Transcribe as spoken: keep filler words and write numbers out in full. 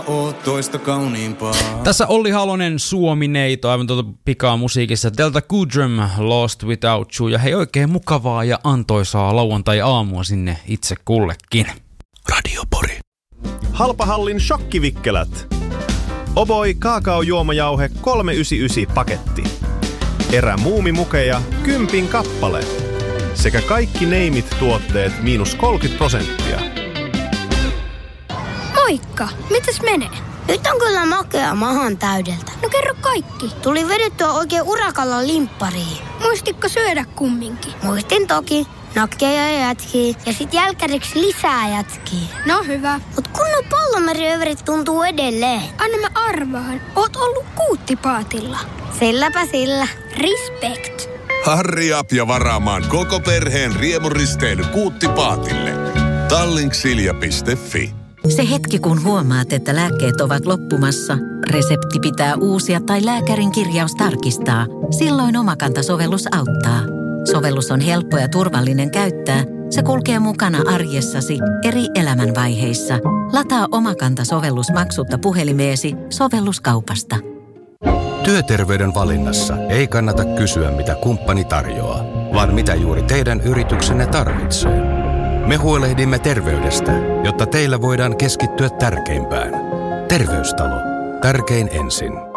Oot toista kauniimpaa. Tässä Olli Halonen, Suomi-neito, aivan tuota pikaa musiikissa. Delta Goodrum, Lost Without You. Ja hei, oikein mukavaa ja antoisaa lauantai-aamua sinne itse kullekin. Radio Pori. Halpahallin shokkivikkelät. Oboi kaakaojuomajauhe kolme yhdeksänkymmentäyhdeksän paketti. Erä muumimukeja kympin kappale. Sekä kaikki Neimit-tuotteet miinus kolmekymmentä prosenttia. Moikka! Mitäs menee? Nyt on kyllä makea mahan täydeltä. No kerro kaikki. Tuli vedettyä oikein urakalla limppariin. Muistitko syödä kumminkin? Muistin toki. Nakkeja ja jätkiä. Ja sit jälkäriksi lisää jätkiä. No hyvä. Mut kunnon pallomeriöverit tuntuu edelleen. Anna mä arvaan. Oot ollut kuuttipaatilla. Silläpä sillä. Respect. Hurry up ja varaamaan koko perheen riemuristeily Kuuttipaatille. Tallink-silja piste fi. Se hetki, kun huomaat, että lääkkeet ovat loppumassa, resepti pitää uusia tai lääkärin kirjaus tarkistaa. Silloin Omakanta-sovellus auttaa. Sovellus on helppo ja turvallinen käyttää. Se kulkee mukana arjessasi eri elämänvaiheissa. Lataa Omakanta-sovellus maksutta puhelimeesi sovelluskaupasta. Työterveyden valinnassa ei kannata kysyä, mitä kumppani tarjoaa, vaan mitä juuri teidän yrityksenne tarvitsee. Me huolehdimme terveydestä, jotta teillä voidaan keskittyä tärkeimpään. Terveystalo. Tärkein ensin.